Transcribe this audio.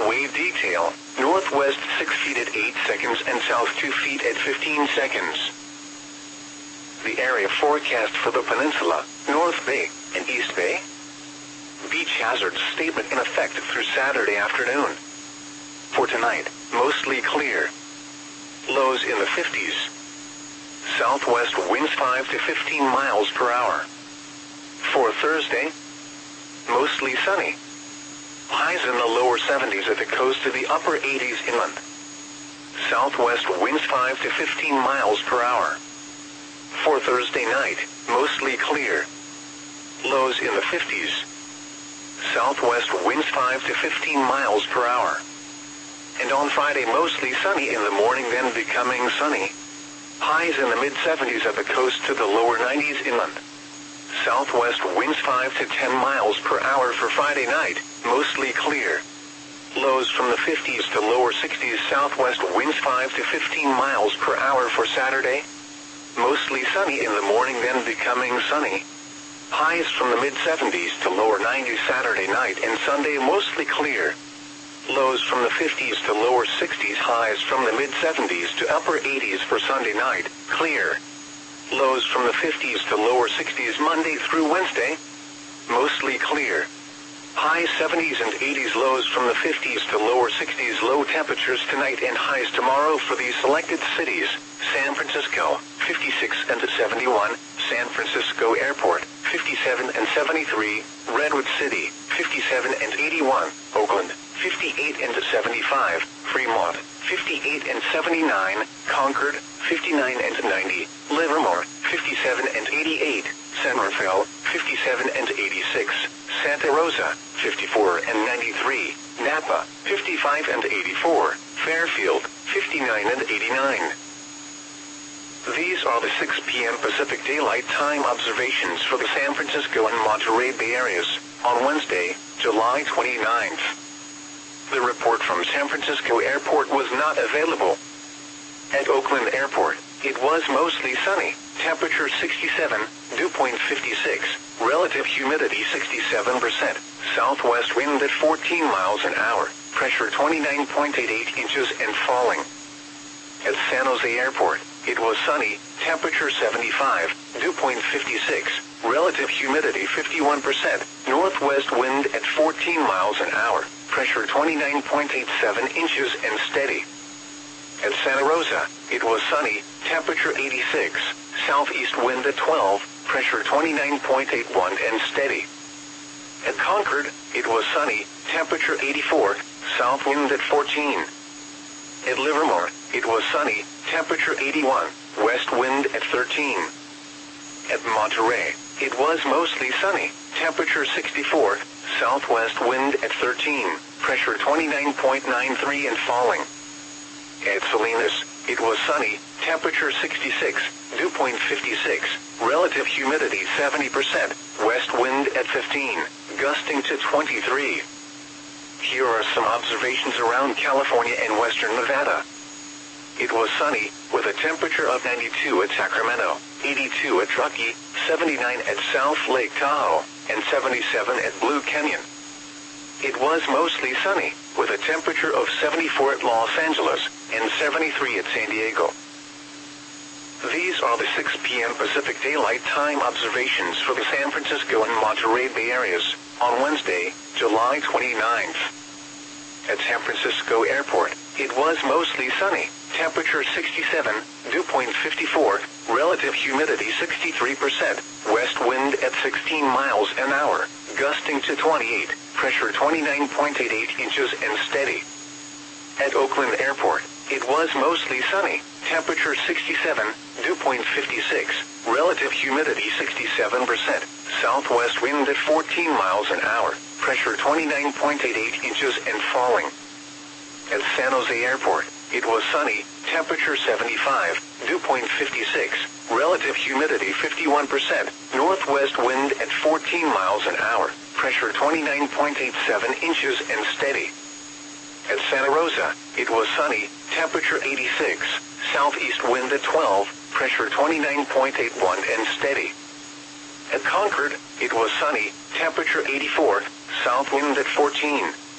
wave detail, northwest 6 feet at 8 seconds and south 2 feet at 15 seconds. The area forecast for the peninsula, North Bay, and East Bay. Beach hazard statement in effect through Saturday afternoon. For tonight, mostly clear. Lows in the 50s. Southwest winds 5 to 15 miles per hour. For Thursday, mostly sunny. Highs in the lower 70s at the coast to the upper 80s inland. Southwest winds 5 to 15 miles per hour. For Thursday night, mostly clear. Lows in the 50s. Southwest winds 5 to 15 miles per hour. And on Friday, mostly sunny in the morning, then becoming sunny. Highs in the mid-70s at the coast to the lower 90s inland. Southwest winds 5 to 10 miles per hour for Friday night, mostly clear. Lows from the 50s to lower 60s. Southwest winds 5 to 15 miles per hour for Saturday. Mostly sunny in the morning, then becoming sunny. Highs from the mid-70s to lower 90s Saturday night and Sunday, mostly clear. Lows from the 50s to lower 60s. Highs from the mid-70s to upper 80s for Sunday night, clear. Lows from the 50s to lower 60s Monday through Wednesday, mostly clear. High 70s and 80s. Lows from the 50s to lower 60s. Low temperatures tonight and highs tomorrow for these selected cities: San Francisco, 56 and 71, San Francisco Airport, 57 and 73, Redwood City, 57 and 81, Oakland, 58 and 75, Fremont, 58 and 79, Concord, 59 and 90, Livermore, 57 and 88, Somerville, 57 and 86, Santa Rosa, 54 and 93, Napa, 55 and 84, Fairfield, 59 and 89. These are the 6 p.m. Pacific Daylight Time observations for the San Francisco and Monterey Bay areas on Wednesday, July 29th. The report from San Francisco Airport was not available. At Oakland Airport, it was mostly sunny, temperature 67, dew point 56, relative humidity 67%, southwest wind at 14 miles an hour, pressure 29.88 inches and falling. At San Jose Airport, it was sunny, temperature 75, dew point 56, relative humidity 51%, northwest wind at 14 miles an hour, pressure 29.87 inches and steady. At Santa Rosa, it was sunny, temperature 86, southeast wind at 12, pressure 29.81 and steady. At Concord, it was sunny, temperature 84, south wind at 14. At Livermore, it was sunny, temperature 81, west wind at 13. At Monterey, it was mostly sunny, temperature 64, southwest wind at 13, pressure 29.93 and falling. At Salinas, it was sunny, temperature 66, dew point 56, relative humidity 70%, west wind at 15, gusting to 23. Here are some observations around California and western Nevada. It was sunny, with a temperature of 92 at Sacramento, 82 at Truckee, 79 at South Lake Tahoe, and 77 at Blue Canyon. It was mostly sunny, with a temperature of 74 at Los Angeles, and 73 at San Diego. These are the 6 p.m. Pacific Daylight Time observations for the San Francisco and Monterey Bay areas on Wednesday, July 29th. At San Francisco Airport, it was mostly sunny, temperature 67, dew point 54, relative humidity 63%, west wind at 16 miles an hour, gusting to 28, pressure 29.88 inches and steady. At Oakland Airport, it was mostly sunny, temperature 67, dew point 56, relative humidity 67%, southwest wind at 14 miles an hour, pressure 29.88 inches and falling. At San Jose Airport, it was sunny, temperature 75, dew point 56, relative humidity 51%, northwest wind at 14 miles an hour, pressure 29.87 inches and steady. At Santa Rosa, it was sunny, temperature 86, southeast wind at 12, pressure 29.81 and steady. At Concord, it was sunny, temperature 84, south wind at 14,